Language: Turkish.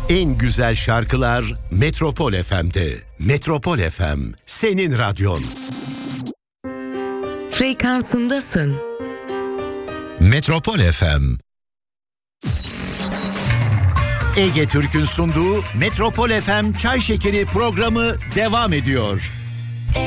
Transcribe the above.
En güzel şarkılar Metropol FM'de. Metropol FM, senin radyon. Frekansındasın. Metropol FM. Ege Türk'ün sunduğu Metropol FM Çay Şekeri programı devam ediyor.